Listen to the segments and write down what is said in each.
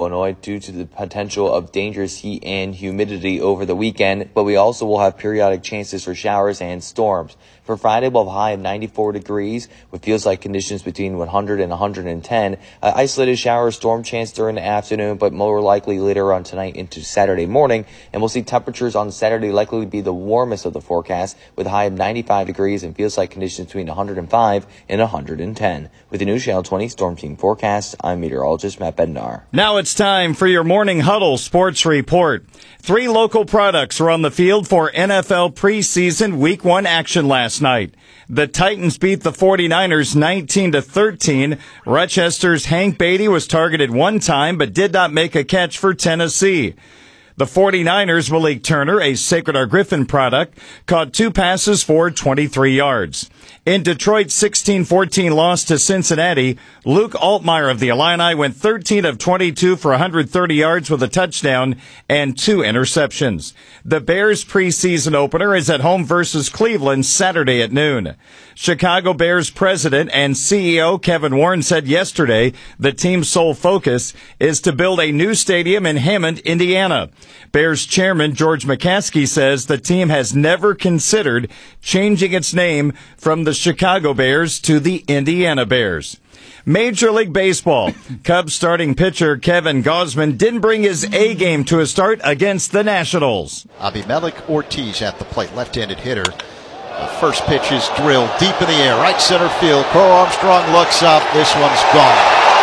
Illinois due to the potential of dangerous heat and humidity over the weekend, but we also will have periodic chances for showers and storms. For Friday, we'll have a high of 94 degrees with feels-like conditions between 100 and 110. Isolated shower storm chance during the afternoon, but more likely later on tonight into Saturday morning. And we'll see temperatures on Saturday likely to be the warmest of the forecast with a high of 95 degrees and feels-like conditions between 105 and 110. With the new Channel 20 Storm Team forecast, I'm meteorologist Matt Bednar. Now it's time for your Morning Huddle Sports Report. 3 local products are on the field for NFL preseason Week 1 action last night. The Titans beat the 49ers 19-13. Rochester's Hank Beatty was targeted one time but did not make a catch for Tennessee. The 49ers, Malik Turner, a Sacred Heart Griffin product, caught 2 passes for 23 yards. In Detroit's 16-14 loss to Cincinnati, Luke Altmaier of the Illini went 13 of 22 for 130 yards with a touchdown and 2 interceptions. The Bears' preseason opener is at home versus Cleveland Saturday at noon. Chicago Bears president and CEO Kevin Warren said yesterday the team's sole focus is to build a new stadium in Hammond, Indiana. Bears chairman George McCaskey says the team has never considered changing its name from the Chicago Bears to the Indiana Bears. Major League Baseball. Cubs starting pitcher Kevin Gausman didn't bring his A game to a start against the Nationals. Abimelec Ortiz at the plate, left-handed hitter. The first pitch is drilled deep in the air, right center field. Crow Armstrong looks up. This one's gone.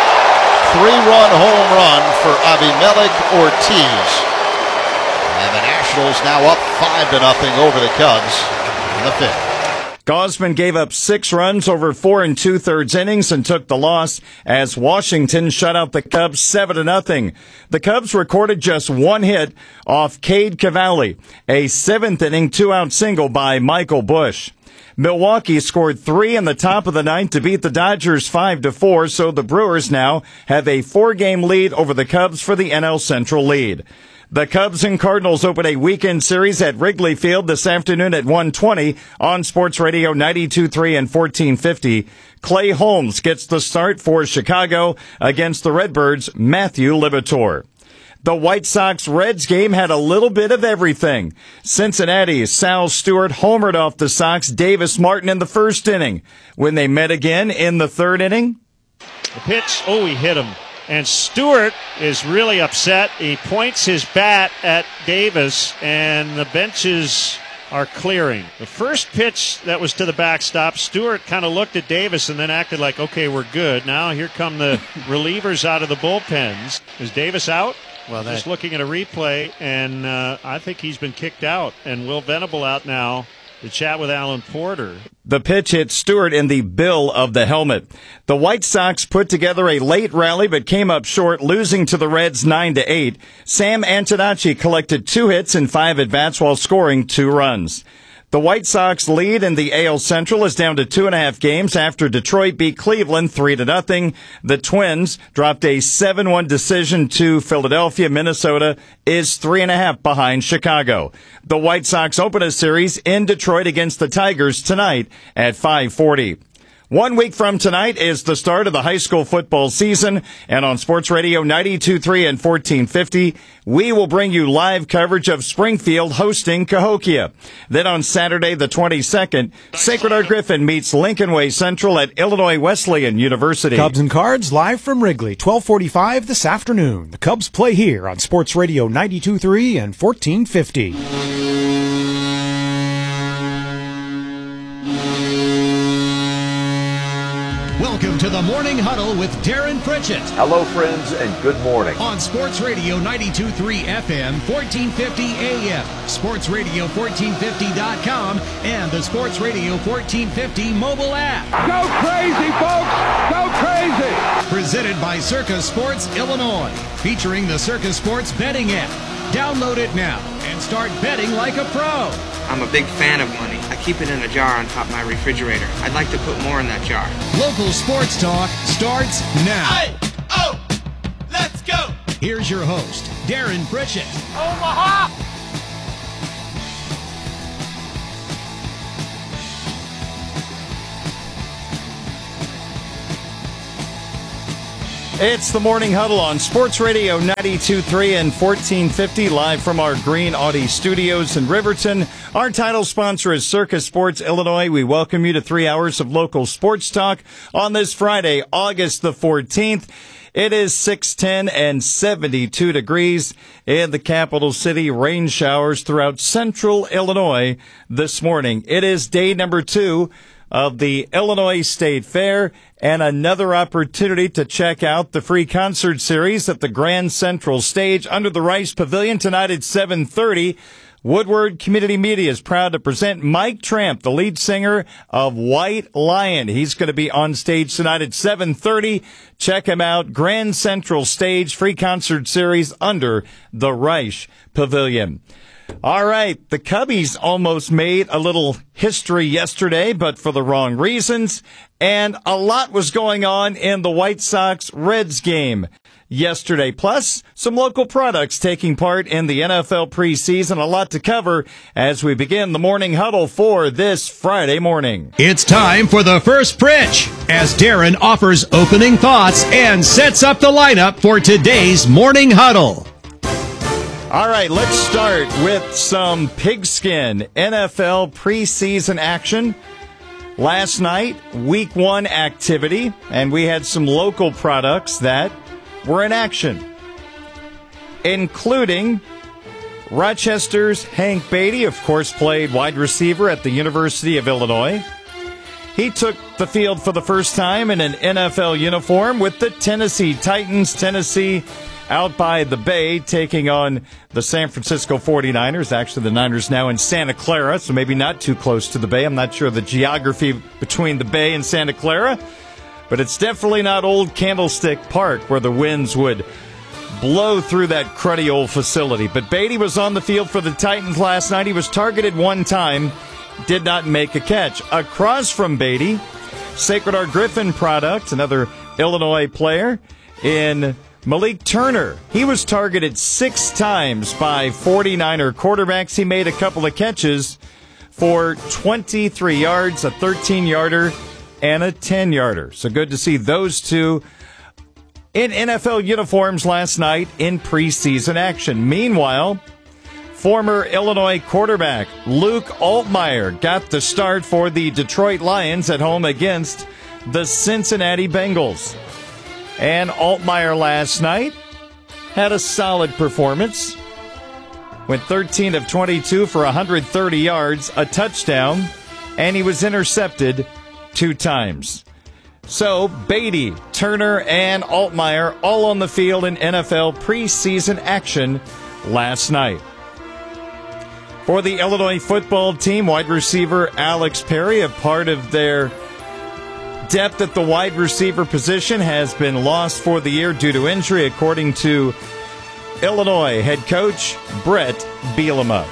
3-run home run for Abimelec Ortiz. And the Nationals now up 5-0 over the Cubs in the 5th. Gausman gave up 6 runs over 4 2/3 innings and took the loss as Washington shut out the Cubs 7-0. The Cubs recorded just 1 hit off Cade Cavalli, a 7th-inning 2-out single by Michael Busch. Milwaukee scored 3 in the top of the 9th to beat the Dodgers 5-4, so the Brewers now have a 4-game lead over the Cubs for the NL Central lead. The Cubs and Cardinals open a weekend series at Wrigley Field this afternoon at 1:20 on Sports Radio 92.3 and 1450. Clay Holmes gets the start for Chicago against the Redbirds' Matthew Liberatore. The White Sox-Reds game had a little bit of everything. Cincinnati's Sal Stewart homered off the Sox Davis Martin in the first inning. When they met again in the 3rd inning, the pitch, he hit him. And Stewart is really upset. He points his bat at Davis, and the benches are clearing. The first pitch that was to the backstop, Stewart kind of looked at Davis and then acted like, okay, we're good. Now here come the relievers out of the bullpens. Is Davis out? Well, just looking at a replay, and I think he's been kicked out. And Will Venable out now to chat with Alan Porter. The pitch hit Stewart in the bill of the helmet. The White Sox put together a late rally but came up short, losing to the Reds 9-8. Sam Antonacci collected 2 hits in 5 at-bats while scoring 2 runs. The White Sox lead in the AL Central is down to 2.5 games after Detroit beat Cleveland 3-0. The Twins dropped a 7-1 decision to Philadelphia. Minnesota is 3.5 behind Chicago. The White Sox open a series in Detroit against the Tigers tonight at 5:40. 1 week from tonight is the start of the high school football season, and on Sports Radio 92.3 and 1450, we will bring you live coverage of Springfield hosting Cahokia. Then on Saturday the 22nd, Sacred Heart Griffin meets Lincoln Way Central at Illinois Wesleyan University. Cubs and Cards live from Wrigley, 12:45 this afternoon. The Cubs play here on Sports Radio 92.3 and 1450. Welcome to the Morning Huddle with Darren Pritchett. Hello, friends, and good morning. On Sports Radio 92.3 FM, 1450 AM, sportsradio1450.com, and the Sports Radio 1450 mobile app. Go crazy, folks! Go crazy! Presented by Circa Sports Illinois, featuring the Circa Sports betting app. Download it now and start betting like a pro. I'm a big fan of money. I keep it in a jar on top of my refrigerator. I'd like to put more in that jar. Local sports talk starts now. Hey, oh, let's go. Here's your host, Darren Pritchett. Omaha! It's the Morning Huddle on Sports Radio 92.3 and 1450, live from our Green Audi studios in Riverton. Our title sponsor is Circa Sports Illinois. We welcome you to 3 hours of local sports talk on this Friday, August the 14th. It is 6:10 and 72 degrees in the capital city. Rain showers throughout central Illinois this morning. It is day number 2 of the Illinois State Fair, and another opportunity to check out the free concert series at the Grand Central Stage under the Rice Pavilion tonight at 7:30. Woodward Community Media is proud to present Mike Tramp, the lead singer of White Lion. He's going to be on stage tonight at 7:30. Check him out. Grand Central Stage, free concert series under the Rice Pavilion. All right, the Cubbies almost made a little history yesterday, but for the wrong reasons. And a lot was going on in the White Sox-Reds game yesterday. Plus, some local products taking part in the NFL preseason. A lot to cover as we begin the Morning Huddle for this Friday morning. It's time for the first pitch as Darren offers opening thoughts and sets up the lineup for today's Morning Huddle. All right, let's start with some pigskin NFL preseason action. Last night, week 1 activity, and we had some local products that were in action, including Rochester's Hank Beatty, of course, played wide receiver at the University of Illinois. He took the field for the first time in an NFL uniform with the Tennessee Titans. Tennessee out by the Bay, taking on the San Francisco 49ers. Actually, the Niners now in Santa Clara, so maybe not too close to the Bay. I'm not sure the geography between the Bay and Santa Clara, but it's definitely not old Candlestick Park where the winds would blow through that cruddy old facility. But Beatty was on the field for the Titans last night. He was targeted one time, did not make a catch. Across from Beatty, Sacred Heart Griffin product, another Illinois player in Malik Turner. He was targeted 6 times by 49er quarterbacks. He made a couple of catches for 23 yards, a 13-yarder and a 10-yarder. So good to see those two in NFL uniforms last night in preseason action. Meanwhile, former Illinois quarterback Luke Altmyer got the start for the Detroit Lions at home against the Cincinnati Bengals. And Altmyer last night had a solid performance. Went 13 of 22 for 130 yards, a touchdown, and he was intercepted 2 times. So Beatty, Turner, and Altmyer all on the field in NFL preseason action last night. For the Illinois football team, wide receiver Alex Perry, a part of their depth at the wide receiver position, has been lost for the year due to injury, according to Illinois head coach Brett Bielema.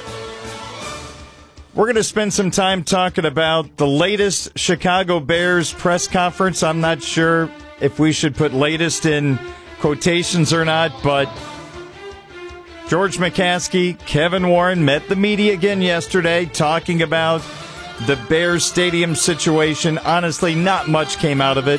We're going to spend some time talking about the latest Chicago Bears press conference. I'm not sure if we should put latest in quotations or not, but George McCaskey, Kevin Warren met the media again yesterday talking about the Bears stadium situation. Honestly, not much came out of it.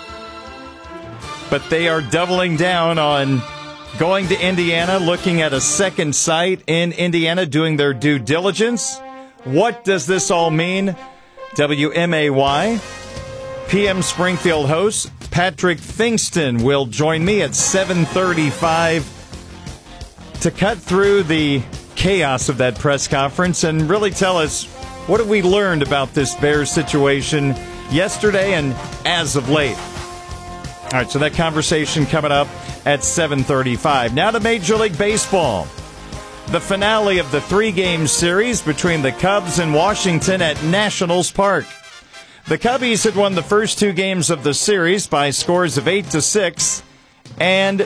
But they are doubling down on going to Indiana, looking at a second site in Indiana, doing their due diligence. What does this all mean? WMAY PM Springfield host Patrick Fingston will join me at 7:35 to cut through the chaos of that press conference and really tell us what have we learned about this Bears situation yesterday and as of late. All right, so that conversation coming up at 7:35. Now to Major League Baseball. The finale of the 3-game series between the Cubs and Washington at Nationals Park. The Cubbies had won the first 2 games of the series by scores of 8-6 and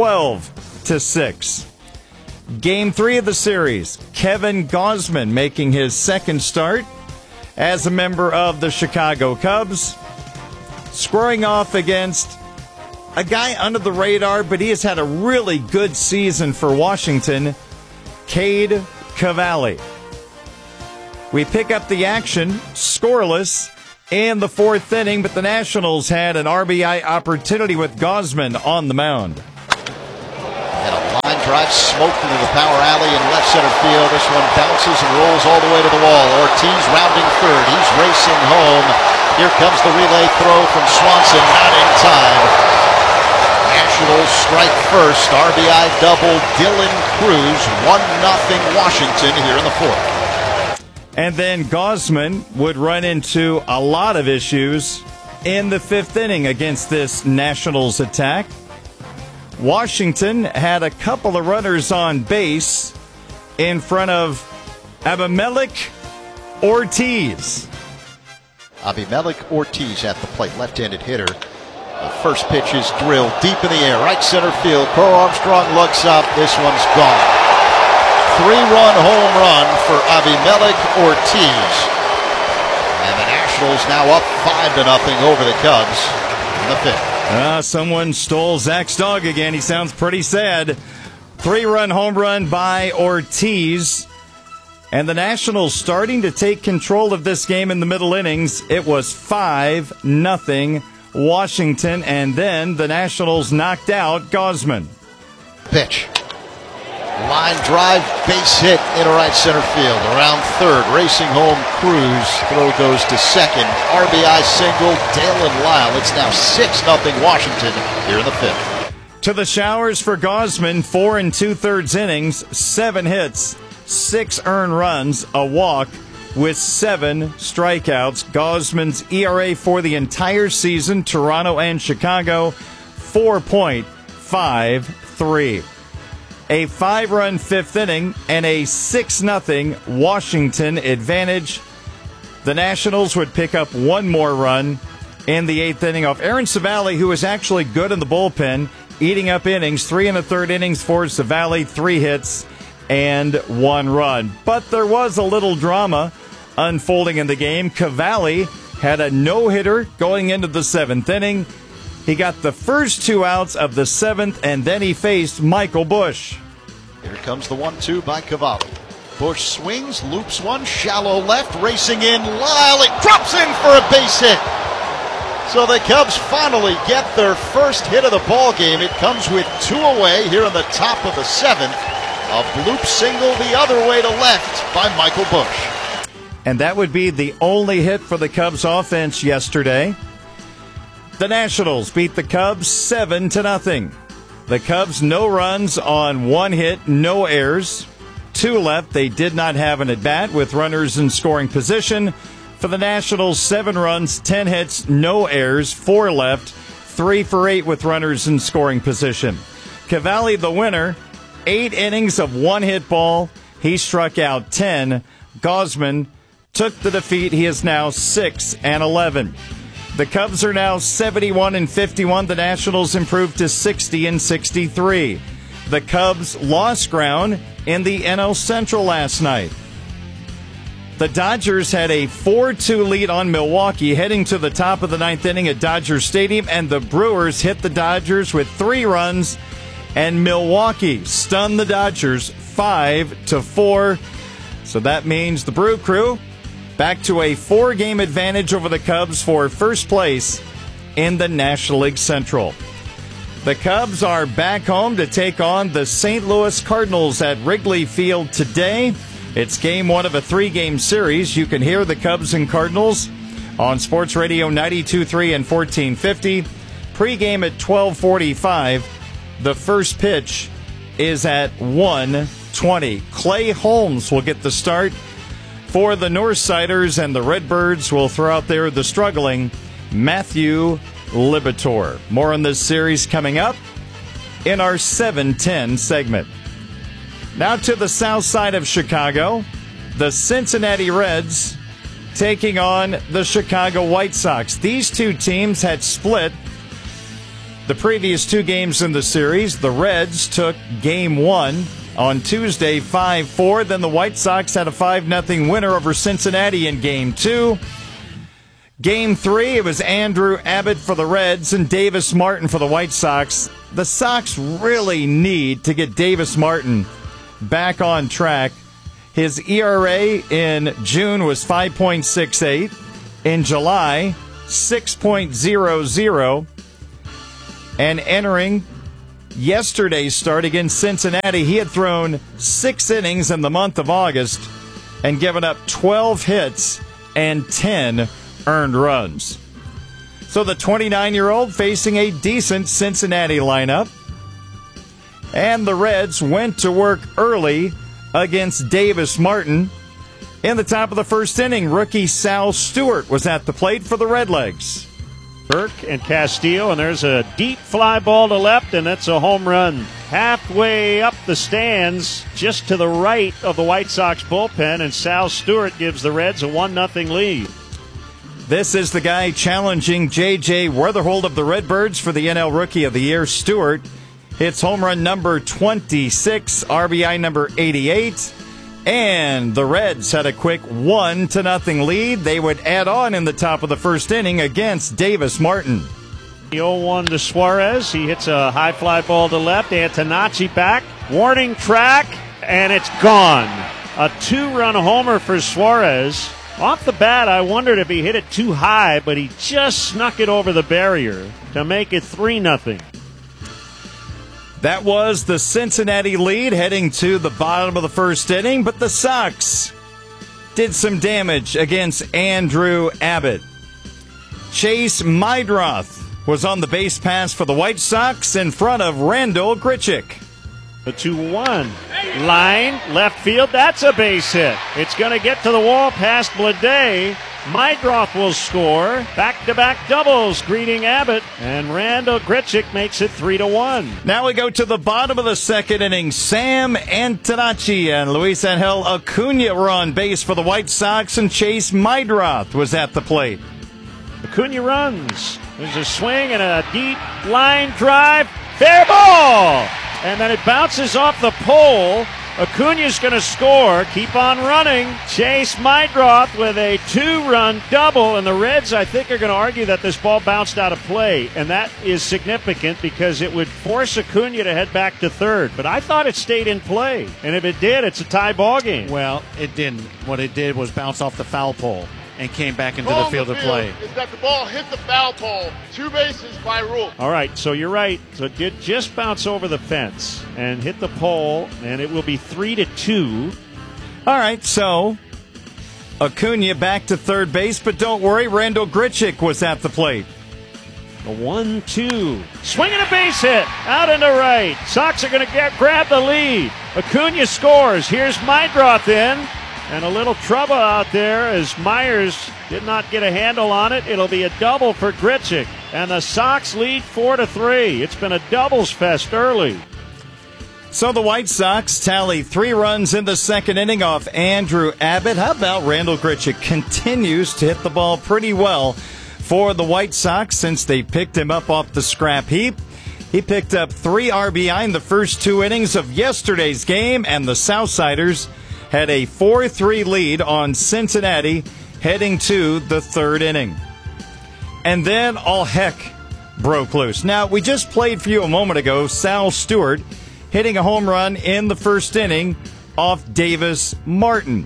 12-6. Game 3 of the series, Kevin Gausman making his second start as a member of the Chicago Cubs, squaring off against a guy under the radar, but he has had a really good season for Washington, Cade Cavalli. We pick up the action, scoreless, in the fourth inning, but the Nationals had an RBI opportunity with Gausman on the mound. And a line drive smoked into the power alley in left center field. This one bounces and rolls all the way to the wall. Ortiz rounding third. He's racing home. Here comes the relay throw from Swanson, not in time. Nationals strike first. RBI double. Dylan Cruz, 1-0 Washington here in the fourth. And then Gausman would run into a lot of issues in the fifth inning against this Nationals attack. Washington had a couple of runners on base in front of Abimelec Ortiz. Abimelec Ortiz at the plate, left-handed hitter. The first pitch is drilled deep in the air, right center field. Crow Armstrong looks up. This one's gone. 3-run home run for Abimelec Ortiz. And the Nationals now up 5-0 over the Cubs in the fifth. Someone stole Zach's dog again. He sounds pretty sad. 3-run home run by Ortiz. And the Nationals starting to take control of this game in the middle innings. It was 5-0 Washington. And then the Nationals knocked out Gausman. Pitch. Line drive, base hit into right center field. Around third, racing home Cruz. Throw goes to second. RBI single, Dalen Lyle. It's now 6-0 Washington here in the fifth. To the showers for Gausman, 4 2/3 innings, 7 hits, 6 earned runs, a walk with 7 strikeouts. Gausman's ERA for the entire season, Toronto and Chicago, 4.53. A 5-run fifth inning and a 6-0 Washington advantage. The Nationals would pick up one more run in the eighth inning off Aaron Civale, who was actually good in the bullpen, eating up innings. 3 1/3 innings for Civale, 3 hits and 1 run. But there was a little drama unfolding in the game. Civale had a no-hitter going into the 7th inning. He got the first 2 outs of the 7th, and then he faced Michael Busch. Here comes the 1-2 by Civale. Busch swings, loops one, shallow left, racing in. Lyle, it drops in for a base hit. So the Cubs finally get their first hit of the ball game. It comes with 2 away here in the top of the 7th. A bloop single the other way to left by Michael Busch. And that would be the only hit for the Cubs offense yesterday. The Nationals beat the Cubs 7-0. The Cubs no runs on 1 hit, no errors. 2 left. They did not have an at-bat with runners in scoring position. For the Nationals, 7 runs, 10 hits, no errors, 4 left, 3 for 8 with runners in scoring position. Civale, the winner, 8 innings of 1-hit ball. He struck out 10. Gausman took the defeat. He is now 6-11. The Cubs are now 71-51. The Nationals improved to 60-63. The Cubs lost ground in the NL Central last night. The Dodgers had a 4-2 lead on Milwaukee heading to the top of the 9th inning at Dodger Stadium, and the Brewers hit the Dodgers with 3 runs, and Milwaukee stunned the Dodgers 5-4. So that means the Brew Crew back to a 4-game advantage over the Cubs for first place in the National League Central. The Cubs are back home to take on the St. Louis Cardinals at Wrigley Field today. It's game 1 of a 3-game series. You can hear the Cubs and Cardinals on Sports Radio 92.3 and 1450. Pre-game at 12:45. The first pitch is at 1:20. Clay Holmes will get the start for the Northsiders, and the Redbirds will throw out there the struggling Matthew Liberatore. More on this series coming up in our 7:10 segment. Now to the south side of Chicago, the Cincinnati Reds taking on the Chicago White Sox. These two teams had split the previous 2 games in the series. The Reds took game 1 on Tuesday, 5-4. Then the White Sox had a 5-0 winner over Cincinnati in game 2. Game 3, it was Andrew Abbott for the Reds and Davis Martin for the White Sox. The Sox really need to get Davis Martin back on track. His ERA in June was 5.68. In July, 6.00. And entering yesterday's start against Cincinnati, he had thrown 6 innings in the month of August and given up 12 hits and 10 earned runs. So the 29-year-old facing a decent Cincinnati lineup. And the Reds went to work early against Davis Martin. In the top of the first inning, rookie Sal Stewart was at the plate for the Redlegs. Burke and Castillo, and there's a deep fly ball to left, and that's a home run. Halfway up the stands, just to the right of the White Sox bullpen, and Sal Stewart gives the Reds a 1-0 lead. This is the guy challenging J.J. Weatherhold of the Redbirds for the NL Rookie of the Year. Stewart hits home run number 26, RBI number 88. And the Reds had a quick 1-0 lead. They would add on in the top of the first inning against Davis Martin. The 0-1 to Suarez. He hits a high fly ball to left. Antonacci back. Warning track. And it's gone. A 2-run homer for Suarez. Off the bat, I wondered if he hit it too high, but he just snuck it over the barrier to make it 3-0. That was the Cincinnati lead heading to the bottom of the first inning, but the Sox did some damage against Andrew Abbott. Chase Meidroth was on the base pass for the White Sox in front of Randall Grichuk. The 2-1 line, left field, that's a base hit. It's going to get to the wall past Bleday. Meidroth will score. Back-to-back doubles greeting Abbott. And Randall Grichuk makes it 3-1. Now we go to the bottom of the second inning. Sam Antonacci and Luis Angel Acuna were on base for the White Sox, and Chase Meidroth was at the plate. Acuna runs. There's a swing and a deep line drive. Fair ball! And then it bounces off the pole. Acuna's going to score. Keep on running. Chase Meidroth with a 2-run double. And the Reds, I think, are going to argue that this ball bounced out of play. And that is significant because it would force Acuna to head back to third. But I thought it stayed in play. And if it did, it's a tie ball game. Well, it didn't. What it did was bounce off the foul pole and came back into the field of play. Is that the ball hit the foul pole. 2 bases by rule. All right, so you're right. So it did just bounce over the fence and hit the pole, and it will be 3-2. All right, so Acuna back to third base, but don't worry, Randall Grichuk was at the plate. A 1-2. Swing and a base hit out into right. Sox are going to grab the lead. Acuna scores. Here's Meidroth in. And a little trouble out there as Myers did not get a handle on it. It'll be a double for Grichuk. And the Sox lead 4-3. It's been a doubles fest early. So the White Sox tally 3 runs in the second inning off Andrew Abbott. How about Randall Grichuk? Continues to hit the ball pretty well for the White Sox since they picked him up off the scrap heap. He picked up 3 RBI in the first 2 innings of yesterday's game, and the Southsiders had a 4-3 lead on Cincinnati heading to the third inning. And then all heck broke loose. Now, we just played for you a moment ago Sal Stewart hitting a home run in the first inning off Davis Martin.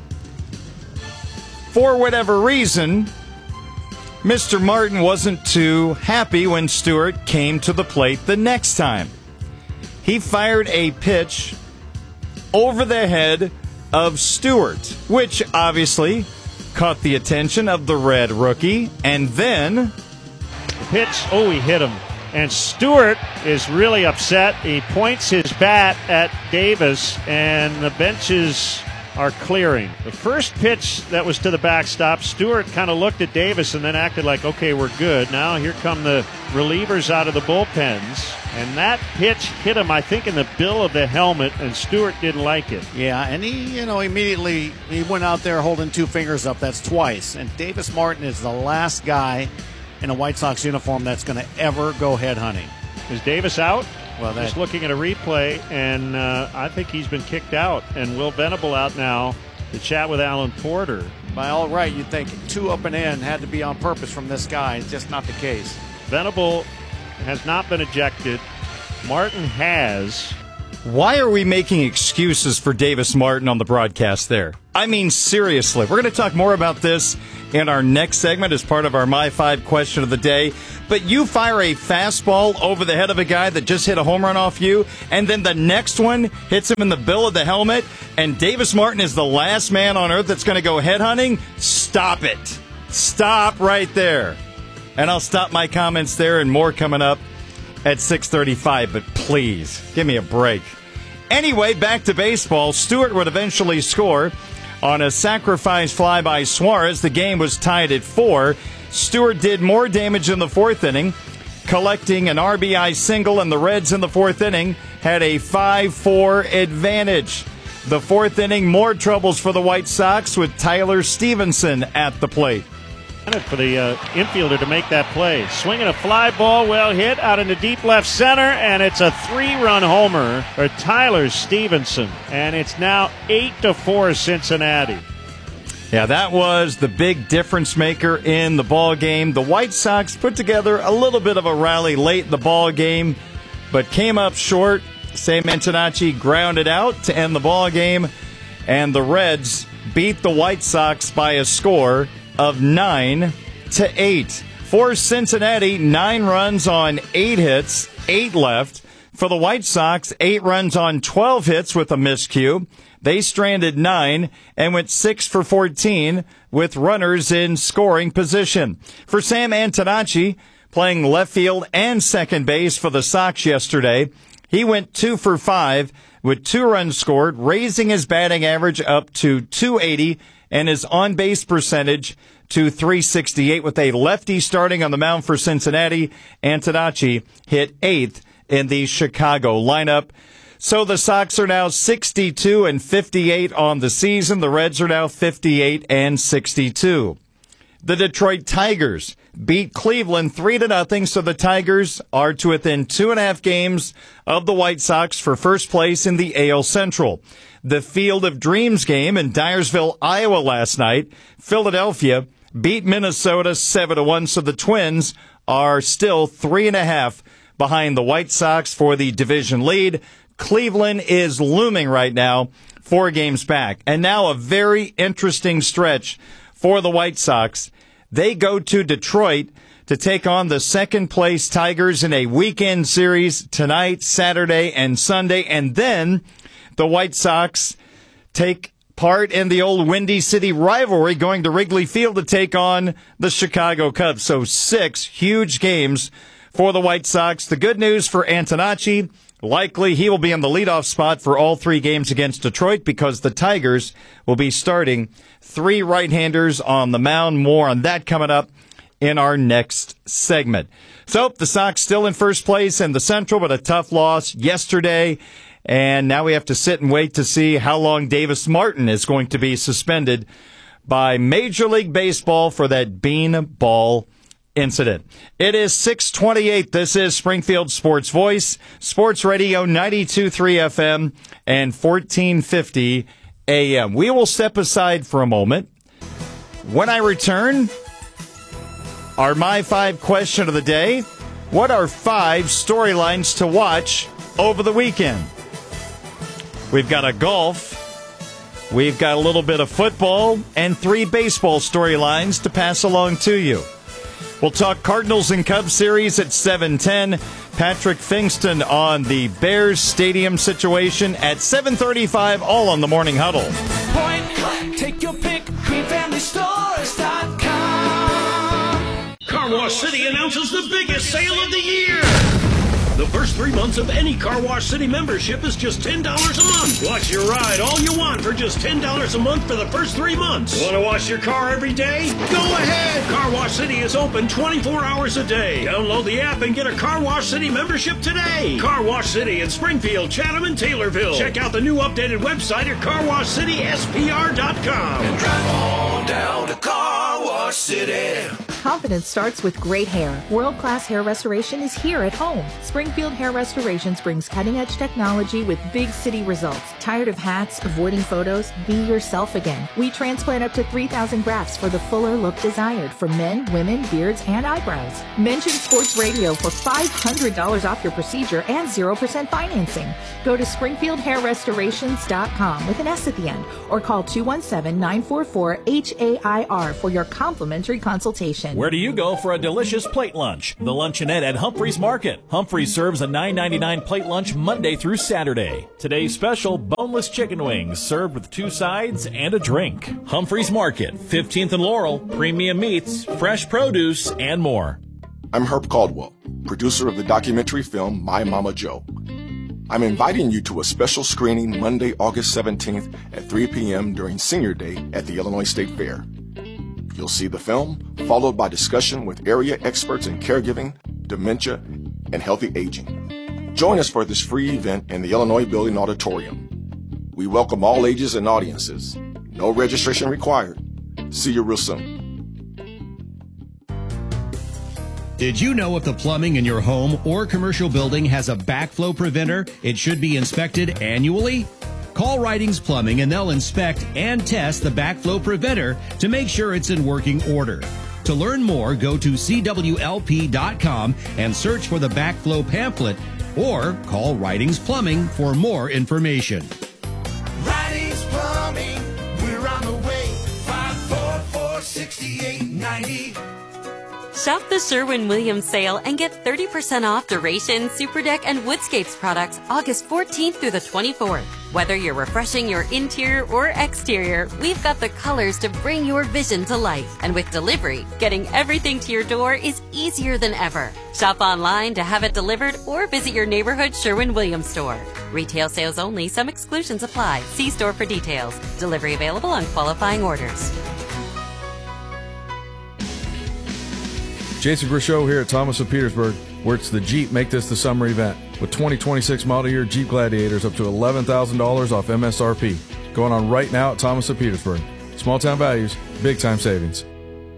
For whatever reason, Mr. Martin wasn't too happy when Stewart came to the plate the next time. He fired a pitch over the head of Stewart, which obviously caught the attention of the Red rookie, and then the pitch, he hit him. And Stewart is really upset. He points his bat at Davis, and the benches are clearing. The first pitch that was to the backstop, Stewart kind of looked at Davis and then acted like, okay, we're good. Now here come the relievers out of the bullpens. And that pitch hit him, I think, in the bill of the helmet, and Stewart didn't like it. Yeah, and he, immediately he went out there holding 2 fingers up. That's twice. And Davis Martin is the last guy in a White Sox uniform that's going to ever go head hunting. Is Davis out? Well, just looking at a replay, and I think he's been kicked out. And Will Venable out now to chat with Alan Porter. By all right, you'd think 2 up and in had to be on purpose from this guy. It's just not the case. Venable has not been ejected. Martin has. Why are we making excuses for Davis Martin on the broadcast there? I mean, seriously. We're going to talk more about this in our next segment as part of our My 5 question of the day. But you fire a fastball over the head of a guy that just hit a home run off you, and then the next one hits him in the bill of the helmet, and Davis Martin is the last man on earth that's going to go headhunting? Stop it. Stop right there. And I'll stop my comments there and more coming up at 6:35, but please, give me a break. Anyway, back to baseball. Stewart would eventually score on a sacrifice fly by Suarez. The game was tied at 4. Stewart did more damage in the 4th inning, collecting an RBI single, and the Reds in the 4th inning had a 5-4 advantage. The 4th inning, more troubles for the White Sox with Tyler Stevenson at the plate. For the infielder to make that play. Swinging a fly ball, well hit out into deep left center, and it's a 3-run homer for Tyler Stevenson. And it's now 8-4 Cincinnati. Yeah, that was the big difference maker in the ball game. The White Sox put together a little bit of a rally late in the ball game, but came up short. Sam Antonacci grounded out to end the ball game, and the Reds beat the White Sox by a score of 9-8. For Cincinnati, 9 runs on 8 hits, 8 left. For the White Sox, 8 runs on 12 hits with a miscue. They stranded 9 and went 6 for 14 with runners in scoring position. For Sam Antonacci, playing left field and second base for the Sox yesterday, he went 2 for 5 with 2 runs scored, raising his batting average up to .280 and his on-base percentage to .368 with a lefty starting on the mound for Cincinnati. Antonacci hit 8th in the Chicago lineup. So the Sox are now 62-58 on the season. The Reds are now 58-62. The Detroit Tigers beat Cleveland 3-0, so the Tigers are to within 2.5 games of the White Sox for first place in the AL Central. The Field of Dreams game in Dyersville, Iowa last night, Philadelphia beat Minnesota 7-1, so the Twins are still 3.5 behind the White Sox for the division lead. Cleveland is looming right now, 4 games back. And now a very interesting stretch for the White Sox. They go to Detroit to take on the second-place Tigers in a weekend series tonight, Saturday, and Sunday. And then the White Sox take part in the old Windy City rivalry, going to Wrigley Field to take on the Chicago Cubs. So 6 huge games for the White Sox. The good news for Antonacci, likely he will be in the leadoff spot for all 3 games against Detroit because the Tigers will be starting 3 right-handers on the mound. More on that coming up in our next segment. So the Sox still in first place in the Central, but a tough loss yesterday. And now we have to sit and wait to see how long Davis Martin is going to be suspended by Major League Baseball for that beanball incident. It is 6:28. This is Springfield Sports Voice, Sports Radio 92.3 FM and 1450 AM. We will step aside for a moment. When I return, our My 5 question of the day: what are 5 storylines to watch over the weekend? We've got a golf, we've got a little bit of football, and 3 baseball storylines to pass along to you. We'll talk Cardinals and Cubs series at 7:10. Patrick Fingston on the Bears Stadium situation at 7:35, all on the Morning Huddle. Point, take your pick, greenfamilystores.com. Car Wash City announces the biggest sale of the year. The first 3 months of any Car Wash City membership is just $10 a month. Watch your ride all you want for just $10 a month for the first 3 months. Want to wash your car every day? Go ahead! Car Wash City is open 24 hours a day. Download the app and get a Car Wash City membership today. Car Wash City in Springfield, Chatham, and Taylorville. Check out the new updated website at carwashcityspr.com. And drive on down to Car Wash wash city. Confidence starts with great hair. World-class hair restoration is here at home. Springfield Hair Restorations brings cutting-edge technology with big city results. Tired of hats, avoiding photos? Be yourself again. We transplant up to 3,000 grafts for the fuller look desired for men, women, beards, and eyebrows. Mention Sports Radio for $500 off your procedure and 0% financing. Go to SpringfieldHairRestorations.com with an S at the end or call 217-944-HAIR for your complimentary consultation. Where do you go for a delicious plate lunch? The Luncheonette at Humphreys Market. Humphreys serves a $9.99 plate lunch Monday through Saturday. Today's special, boneless chicken wings served with 2 sides and a drink. Humphreys Market, 15th and Laurel, premium meats, fresh produce, and more. I'm Herb Caldwell, producer of the documentary film My Mama Joe. I'm inviting you to a special screening Monday, August 17th at 3 p.m. during Senior Day at the Illinois State Fair. You'll see the film, followed by discussion with area experts in caregiving, dementia, and healthy aging. Join us for this free event in the Illinois Building Auditorium. We welcome all ages and audiences. No registration required. See you real soon. Did you know if the plumbing in your home or commercial building has a backflow preventer, it should be inspected annually? Call Ridings Plumbing and they'll inspect and test the backflow preventer to make sure it's in working order. To learn more, go to CWLP.com and search for the backflow pamphlet or call Ridings Plumbing for more information. Ridings Plumbing, we're on the way. 544-6890. Shop the Sherwin-Williams sale and get 30% off Duration, Superdeck, and Woodscapes products August 14th through the 24th. Whether you're refreshing your interior or exterior, we've got the colors to bring your vision to life. And with delivery, getting everything to your door is easier than ever. Shop online to have it delivered or visit your neighborhood Sherwin-Williams store. Retail sales only. Some exclusions apply. See store for details. Delivery available on qualifying orders. Jason Grishow here at Thomas of Petersburg, where it's the Jeep Make This the Summer event with 2026 model year Jeep Gladiators up to $11,000 off MSRP. Going on right now at Thomas of Petersburg. Small town values, big time savings.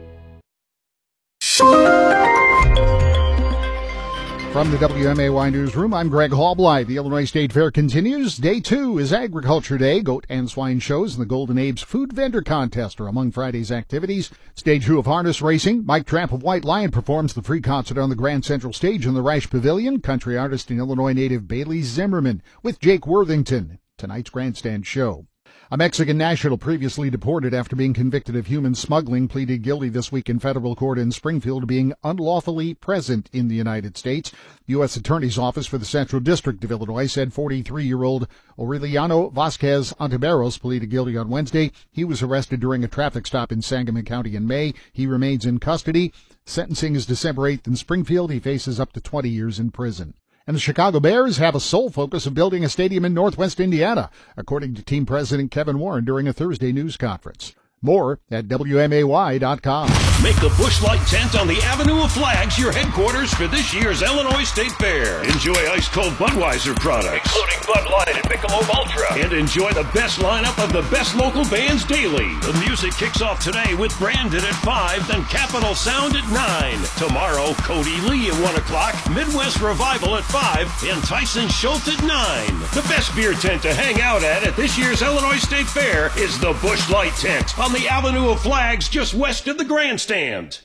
From the WMAY Newsroom, I'm Greg Hallbly. The Illinois State Fair continues. Day 2 is Agriculture Day. Goat and swine shows and the Golden Apes Food Vendor Contest are among Friday's activities. Stage 2 of harness racing. Mike Tramp of White Lion performs the free concert on the Grand Central Stage in the Reich Pavilion. Country artist and Illinois native Bailey Zimmerman with Jake Worthington. Tonight's grandstand show. A Mexican national previously deported after being convicted of human smuggling pleaded guilty this week in federal court in Springfield to being unlawfully present in the United States. The U.S. Attorney's Office for the Central District of Illinois said 43-year-old Aureliano Vasquez Ontiveros pleaded guilty on Wednesday. He was arrested during a traffic stop in Sangamon County in May. He remains in custody. Sentencing is December 8th in Springfield. He faces up to 20 years in prison. And the Chicago Bears have a sole focus of building a stadium in Northwest Indiana, according to team president Kevin Warren during a Thursday news conference. More at WMAY.com. Make the Busch Light tent on the Avenue of Flags your headquarters for this year's Illinois State Fair. Enjoy ice-cold Budweiser products, including Bud Light and Michelob Ultra. And enjoy the best lineup of the best local bands daily. The music kicks off today with Brandon at 5, then Capital Sound at 9. Tomorrow, Cody Lee at 1 o'clock, Midwest Revival at 5, and Tyson Schultz at 9. The best beer tent to hang out at this year's Illinois State Fair is the Busch Light tent on the Avenue of Flags just west of the grandstand.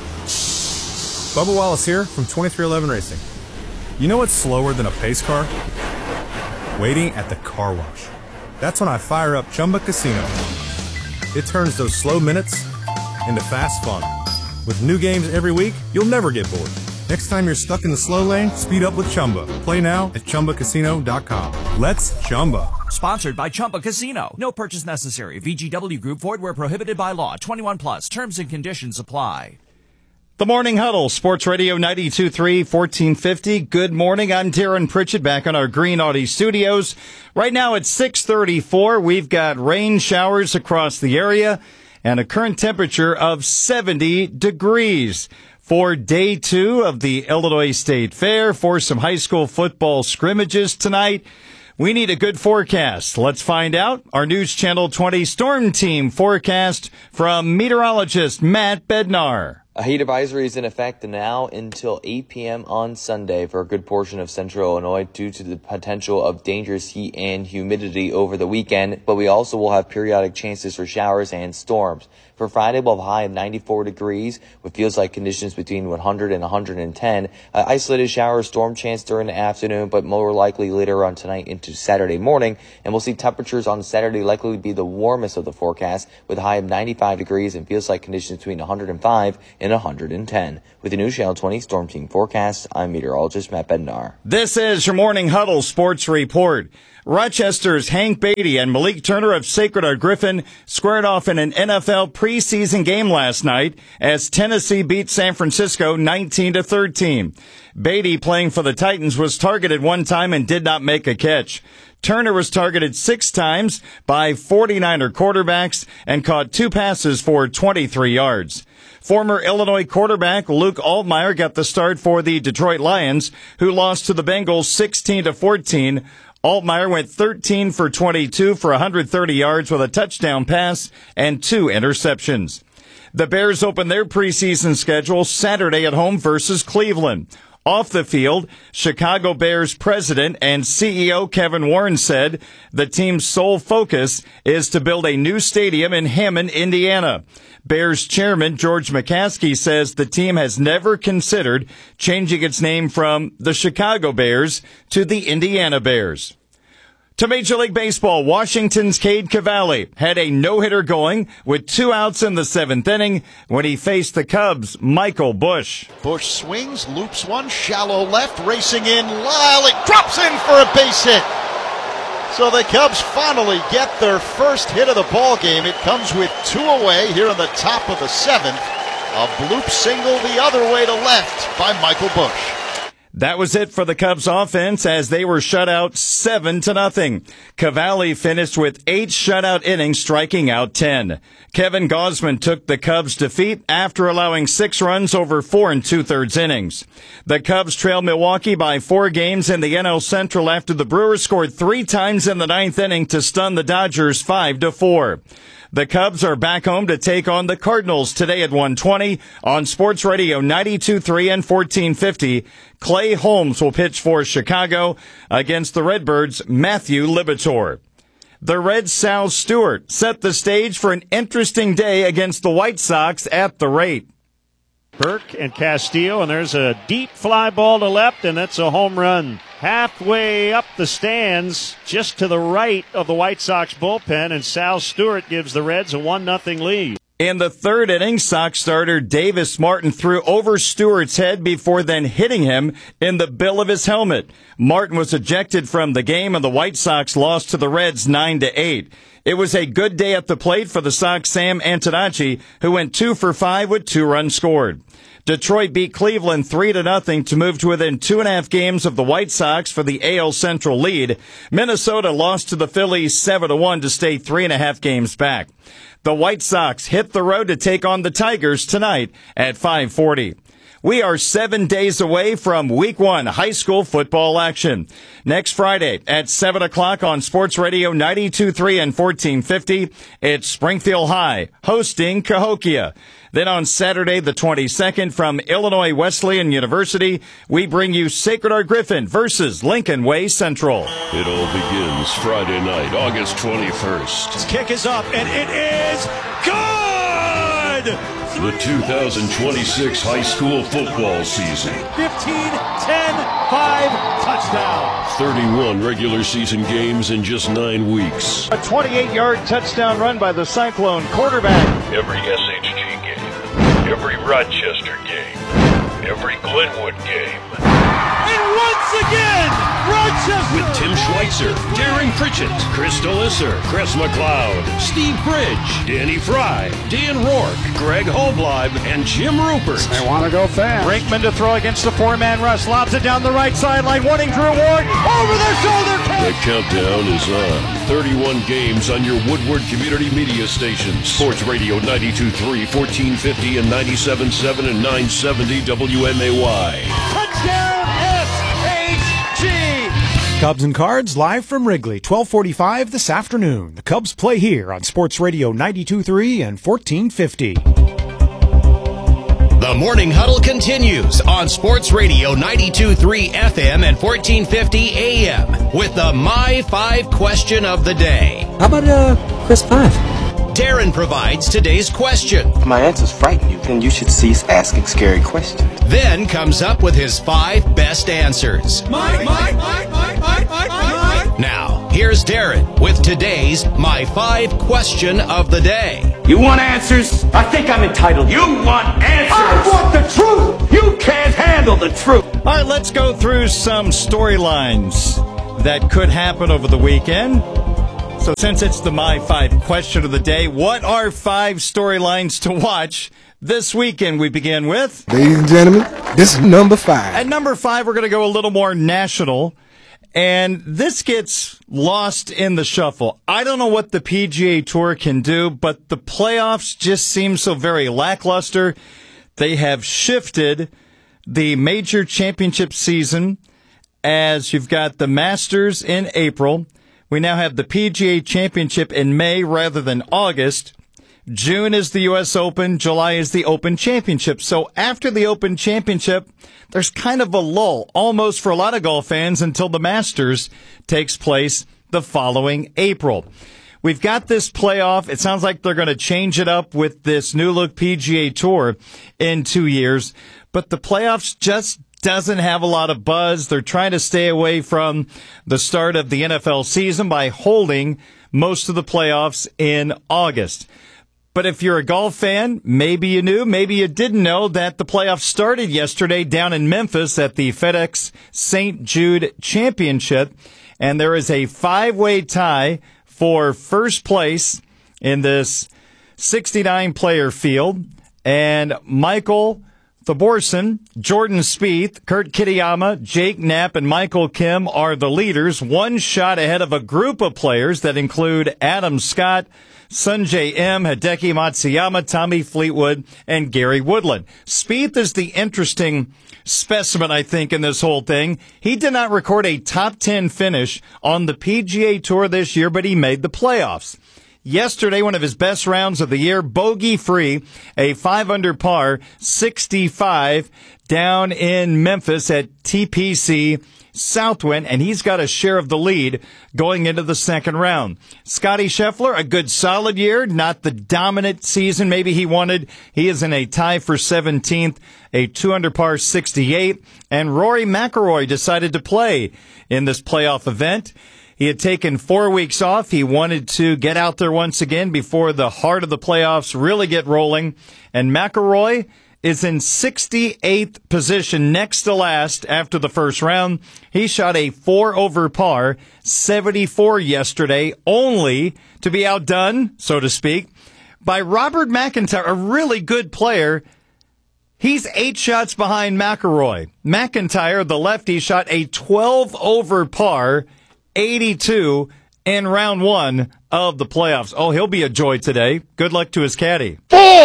Bubba Wallace here from 2311 Racing. You know what's slower than a pace car? Waiting at the car wash. That's when I fire up Chumba Casino. It turns those slow minutes into fast fun. With new games every week, you'll never get bored. Next time you're stuck in the slow lane, speed up with Chumba. Play now at ChumbaCasino.com. Let's Chumba. Sponsored by Chumba Casino. No purchase necessary. VGW Group. Void where prohibited by law. 21 plus. Terms and conditions apply. The Morning Huddle, Sports Radio 92.3, 1450. Good morning. I'm Darren Pritchett back in our Green Audi studios. Right now it's 6:34. We've got rain showers across the area and a current temperature of 70 degrees. For day 2 of the Illinois State Fair, for some high school football scrimmages tonight, We need a good forecast. Let's find out. Our News Channel 20 Storm Team forecast from meteorologist Matt Bednar. A heat advisory is in effect now until 8 p.m. on Sunday for a good portion of central Illinois due to the potential of dangerous heat and humidity over the weekend, but we also will have periodic chances for showers and storms. For Friday, we'll have a high of 94 degrees with feels-like conditions between 100 and 110. Isolated shower storm chance during the afternoon, but more likely later on tonight into Saturday morning. And we'll see temperatures on Saturday likely to be the warmest of the forecast with a high of 95 degrees and feels-like conditions between 105 and 110. With the News Channel 20 Storm Team forecast, I'm meteorologist Matt Bednar. This is your Morning Huddle Sports Report. Rochester's Hank Beatty and Malik Turner of Sacred Heart Griffin squared off in an NFL preseason game last night as Tennessee beat San Francisco 19-13. Beatty, playing for the Titans, was targeted one time and did not make a catch. Turner was targeted 6 times by 49er quarterbacks and caught 2 passes for 23 yards. Former Illinois quarterback Luke Altmyer got the start for the Detroit Lions, who lost to the Bengals 16-14. Altmyer went 13 for 22 for 130 yards with a touchdown pass and 2 interceptions. The Bears open their preseason schedule Saturday at home versus Cleveland. Off the field, Chicago Bears president and CEO Kevin Warren said the team's sole focus is to build a new stadium in Hammond, Indiana. Bears chairman George McCaskey says the team has never considered changing its name from the Chicago Bears to the Indiana Bears. To Major League Baseball, Washington's Cade Cavalli had a no-hitter going with 2 outs in the 7th inning when he faced the Cubs' Michael Busch. Busch swings, loops one, shallow left, racing in. Lyle, it drops in for a base hit. So the Cubs finally get their first hit of the ball game. It comes with 2 away here in the top of the 7th. A bloop single the other way to left by Michael Busch. That was it for the Cubs offense as they were shut out 7-0. Cavalli finished with 8 shutout innings, striking out 10. Kevin Gausman took the Cubs' defeat after allowing 6 runs over 4 2/3 innings. The Cubs trailed Milwaukee by 4 games in the NL Central after the Brewers scored 3 times in the 9th inning to stun the Dodgers 5-4. The Cubs are back home to take on the Cardinals today at 1:20 on Sports Radio 92.3 and 1450. Clay Holmes will pitch for Chicago against the Redbirds' Matthew Libator. The Reds' Sal Stewart set the stage for an interesting day against the White Sox at the rate. Burke and Castillo, and there's a deep fly ball to left, and that's a home run. Halfway up the stands, just to the right of the White Sox bullpen, and Sal Stewart gives the Reds a 1-0 lead. In the 3rd inning, Sox starter Davis Martin threw over Stewart's head before then hitting him in the bill of his helmet. Martin was ejected from the game, and the White Sox lost to the Reds 9-8. It was a good day at the plate for the Sox Sam Antonacci, who went 2 for 5 with 2 runs scored. Detroit beat Cleveland 3-0 to move to within 2.5 games of the White Sox for the AL Central lead. Minnesota lost to the Phillies 7-1 to stay 3.5 games back. The White Sox hit the road to take on the Tigers tonight at 5:40. We are 7 days away from Week 1 high school football action. Next Friday at 7 o'clock on Sports Radio 92.3 and 1450, it's Springfield High hosting Cahokia. Then on Saturday the 22nd from Illinois Wesleyan University, we bring you Sacred Heart Griffin versus Lincoln Way Central. It all begins Friday night, August 21st. This kick is up, and it is good! The 2026 high school football season. 15-10-5 touchdown. 31 regular season games in just 9 weeks. A 28-yard touchdown run by the Cyclone quarterback. Every SHG game, every Rochester game, every Glenwood game. And once again, Rochester! With Tim Schweitzer, Darren Pritchett, Chris Delisser, Chris McLeod, Steve Bridge, Danny Fry, Dan Rourke, Greg Holbleib, and Jim Rupert. They want to go fast. Brinkman to throw against the 4-man rush. Lobs it down the right sideline, wanting Drew Ward. Over their shoulder catch. The countdown is on. 31 games on your Woodward Community Media stations. Sports Radio 92.3, 1450, and 97.7 and 970 WMAY. Touchdown SHG! Cubs and Cards live from Wrigley, 12:45 this afternoon. The Cubs play here on Sports Radio 92.3 and 1450. The Morning Huddle continues on Sports Radio 92.3 FM and 1450 AM with the My 5 question of the day. How about Chris 5? Darren provides today's question. If my answers frighten you, then you should cease asking scary questions. Then comes up with his 5 best answers. Now, here's Darren with today's My 5 question of the day. You want answers? I think I'm entitled. You want answers? I want the truth! You can't handle the truth! All right, let's go through some storylines that could happen over the weekend. So since it's the My 5 question of the day, what are 5 storylines to watch this weekend? We begin with... Ladies and gentlemen, this is number 5. At number 5, we're going to go a little more national. And this gets lost in the shuffle. I don't know what the PGA Tour can do, but the playoffs just seem so very lackluster. They have shifted the major championship season as you've got the Masters in April. We now have the PGA Championship in May rather than August. June is the U.S. Open. July is the Open Championship. So after the Open Championship, there's kind of a lull, almost for a lot of golf fans, until the Masters takes place the following April. We've got this playoff. It sounds like they're going to change it up with this new look PGA Tour in 2 years. But the playoffs just doesn't have a lot of buzz. They're trying to stay away from the start of the NFL season by holding most of the playoffs in August. But if you're a golf fan, maybe you knew, maybe you didn't know that the playoffs started yesterday down in Memphis at the FedEx St. Jude Championship. And there is a 5-way tie for first place in this 69-player field. And Michael Thorbjorn, Jordan Spieth, Kurt Kitayama, Jake Knapp, and Michael Kim are the leaders, one shot ahead of a group of players that include Adam Scott, Sungjae Im, Hideki Matsuyama, Tommy Fleetwood, and Gary Woodland. Spieth is the interesting specimen, I think, in this whole thing. He did not record a top 10 finish on the PGA Tour this year, but he made the playoffs. Yesterday, one of his best rounds of the year, bogey-free, a 5-under par, 65, down in Memphis at TPC Southwind, and he's got a share of the lead going into the second round. Scotty Scheffler, a good solid year, not the dominant season maybe he wanted. He is in a tie for 17th, a 2-under par, 68, and Rory McIlroy decided to play in this playoff event. He had taken 4 weeks off. He wanted to get out there once again before the heart of the playoffs really get rolling. And McIlroy is in 68th position, next to last after the first round. He shot a 4-over par, 74 yesterday, only to be outdone, so to speak, by Robert McIntyre, a really good player. He's 8 shots behind McIlroy. McIntyre, the lefty, shot a 12-over par, 82 in round 1 of the playoffs. Oh, he'll be a joy today. Good luck to his caddy.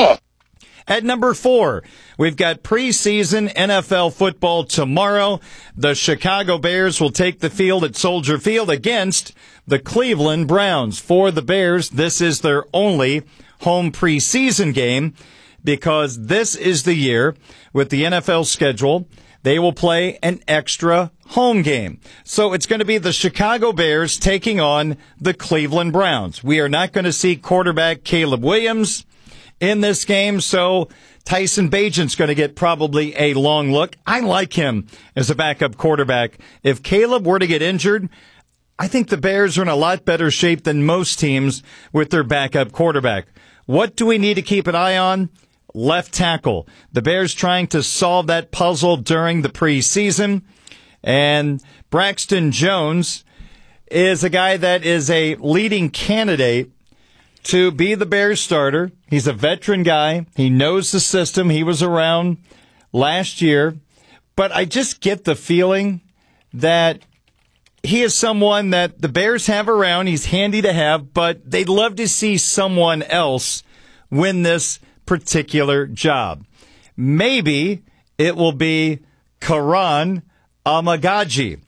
At number 4, we've got preseason NFL football tomorrow. The Chicago Bears will take the field at Soldier Field against the Cleveland Browns. For the Bears, this is their only home preseason game because this is the year with the NFL schedule. They will play an extra home game. So it's going to be the Chicago Bears taking on the Cleveland Browns. We are not going to see quarterback Caleb Williams in this game, so Tyson Bagent's going to get probably a long look. I like him as a backup quarterback. If Caleb were to get injured, I think the Bears are in a lot better shape than most teams with their backup quarterback. What do we need to keep an eye on? Left tackle. The Bears trying to solve that puzzle during the preseason. And Braxton Jones is a guy that is a leading candidate to be the Bears starter. He's a veteran guy. He knows the system. He was around last year. But I just get the feeling that he is someone that the Bears have around. He's handy to have, but they'd love to see someone else win this particular job. Maybe it will be Karan Amagaji.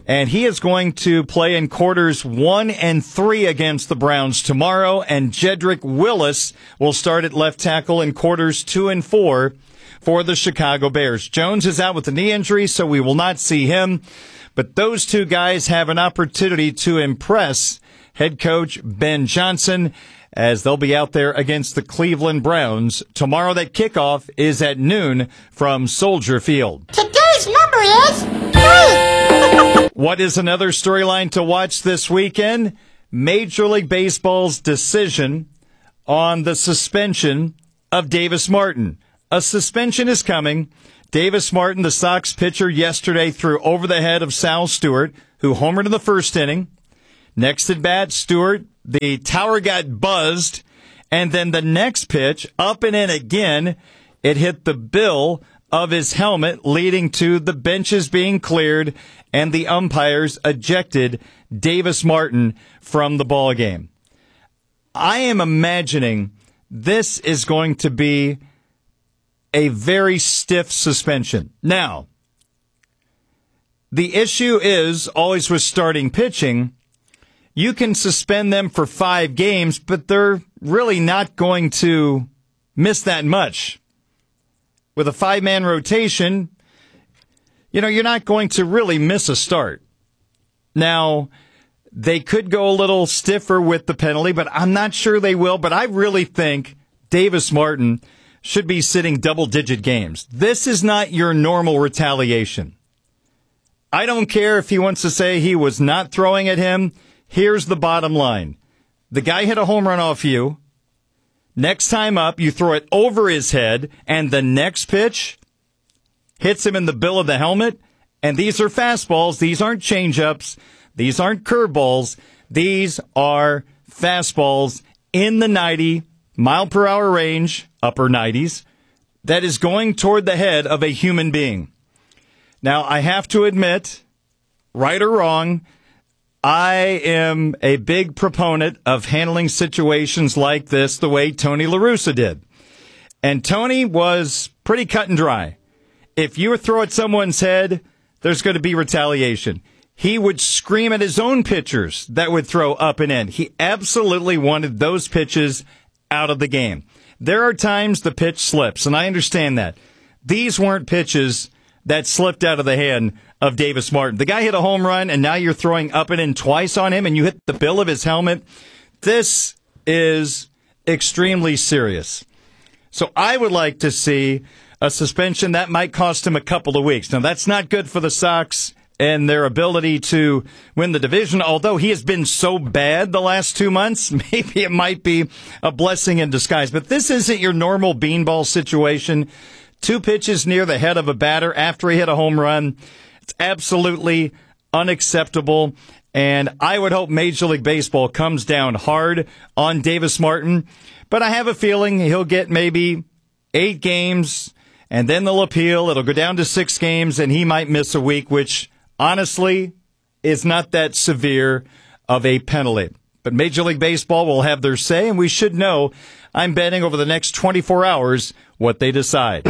And he is going to play in quarters 1 and 3 against the Browns tomorrow. And Jedrick Willis will start at left tackle in quarters 2 and 4 for the Chicago Bears. Jones is out with a knee injury, so we will not see him. But those two guys have an opportunity to impress head coach Ben Johnson as they'll be out there against the Cleveland Browns. Tomorrow, that kickoff is at noon from Soldier Field. Today's number is 3. What is another storyline to watch this weekend? Major League Baseball's decision on the suspension of Davis Martin. A suspension is coming. Davis Martin, the Sox pitcher, yesterday threw over the head of Sal Stewart, who homered in the first inning. Next at bat, Stewart, the tower got buzzed, and then the next pitch, up and in again, it hit the bill of his helmet, leading to the benches being cleared and the umpires ejected Davis Martin from the ball game. I am imagining this is going to be a very stiff suspension. Now, the issue is always with starting pitching. You can suspend them for 5 games, but they're really not going to miss that much. With a 5-man rotation, you're not going to really miss a start. Now, they could go a little stiffer with the penalty, but I'm not sure they will. But I really think Davis Martin should be sitting double-digit games. This is not your normal retaliation. I don't care if he wants to say he was not throwing at him. Here's the bottom line. The guy hit a home run off you. Next time up, you throw it over his head, and the next pitch hits him in the bill of the helmet. And these are fastballs. These aren't changeups. These aren't curveballs. These are fastballs in the 90-mile-per-hour range, upper 90s, that is going toward the head of a human being. Now, I have to admit, right or wrong, I am a big proponent of handling situations like this the way Tony La Russa did. And Tony was pretty cut and dry. If you throw at someone's head, there's going to be retaliation. He would scream at his own pitchers that would throw up and in. He absolutely wanted those pitches out of the game. There are times the pitch slips, and I understand that. These weren't pitches that slipped out of the hand of Davis Martin. The guy hit a home run, and now you're throwing up and in twice on him, and you hit the bill of his helmet. This is extremely serious. So I would like to see a suspension that might cost him a couple of weeks. Now, that's not good for the Sox and their ability to win the division, although he has been so bad the last 2 months, maybe it might be a blessing in disguise. But this isn't your normal beanball situation. 2 pitches near the head of a batter after he hit a home run. It's absolutely unacceptable, and I would hope Major League Baseball comes down hard on Davis Martin. But I have a feeling he'll get maybe 8 games, and then they'll appeal. It'll go down to 6 games, and he might miss a week, which honestly is not that severe of a penalty. But Major League Baseball will have their say, and we should know, I'm betting over the next 24 hours, what they decide.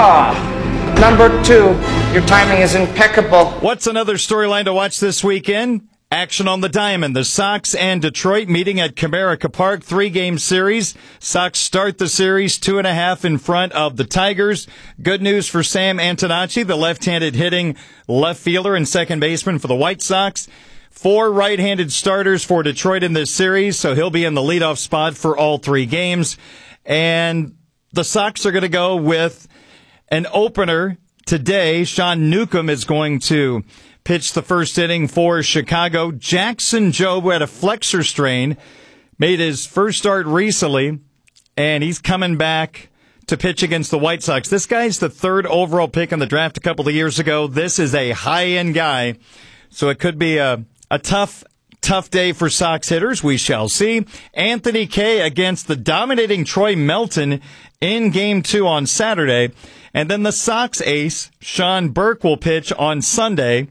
Number 2, your timing is impeccable. What's another storyline to watch this weekend? Action on the diamond. The Sox and Detroit meeting at Comerica Park. 3-game series. Sox start the series 2.5 in front of the Tigers. Good news for Sam Antonacci, the left-handed hitting left fielder and second baseman for the White Sox. 4 right-handed starters for Detroit in this series, so he'll be in the leadoff spot for all 3 games. And the Sox are going to go with an opener today. Sean Newcomb is going to pitch the first inning for Chicago. Jackson Jobe, who had a flexor strain, made his first start recently, and he's coming back to pitch against the White Sox. This guy's the 3rd overall pick in the draft a couple of years ago. This is a high-end guy, so it could be a tough day for Sox hitters. We shall see. Anthony Kay against the dominating Troy Melton in Game 2 on Saturday. And then the Sox ace, Sean Burke, will pitch on Sunday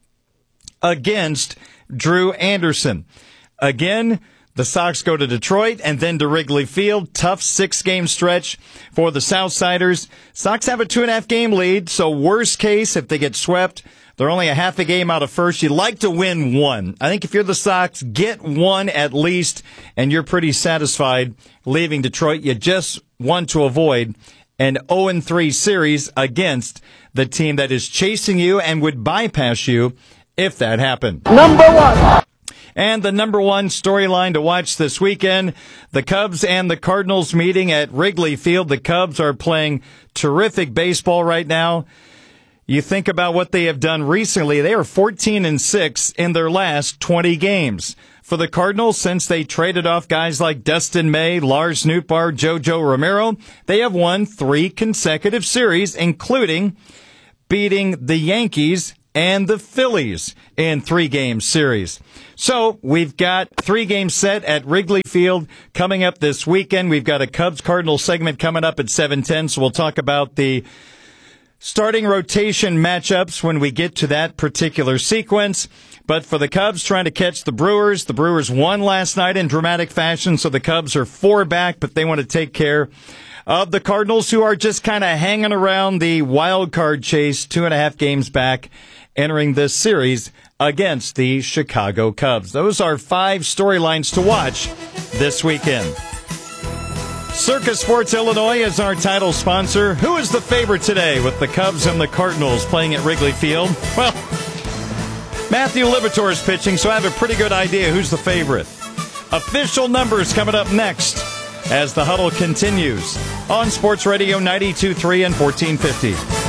against Drew Anderson. Again, the Sox go to Detroit and then to Wrigley Field. Tough 6-game stretch for the Southsiders. Sox have a 2.5-game lead, so worst case, if they get swept, They're only a half a game out of first. You'd like to win one. I think if you're the Sox, get one at least, and you're pretty satisfied leaving Detroit. You just want to avoid an 0-3 series against the team that is chasing you and would bypass you if that happened. Number one. And the number one storyline to watch this weekend, the Cubs and the Cardinals meeting at Wrigley Field. The Cubs are playing terrific baseball right now. You think about what they have done recently. They are 14-6 in their last 20 games. For the Cardinals, since they traded off guys like Dustin May, Lars Nootbaar, JoJo Romero, they have won 3 consecutive series, including beating the Yankees and the Phillies in 3-game series. So we've got 3 games set at Wrigley Field coming up this weekend. We've got a Cubs-Cardinals segment coming up at 7:10, so we'll talk about the starting rotation matchups when we get to that particular sequence. But for the Cubs trying to catch the Brewers won last night in dramatic fashion, so the Cubs are 4 back, but they want to take care of the Cardinals, who are just kind of hanging around the wild card chase, 2.5 games back, entering this series against the Chicago Cubs. Those are 5 storylines to watch this weekend. Circus Sports Illinois is our title sponsor. Who is the favorite today with the Cubs and the Cardinals playing at Wrigley Field? Well, Matthew Liberatore is pitching, so I have a pretty good idea who's the favorite. Official numbers coming up next as the huddle continues on Sports Radio 92.3 and 1450.